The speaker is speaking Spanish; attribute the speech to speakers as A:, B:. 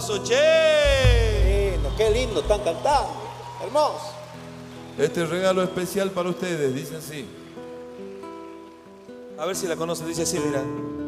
A: Che.
B: Qué lindo están cantando. Hermoso.
A: Este regalo especial para ustedes, dice así. A ver si la conocen, dice así, mira.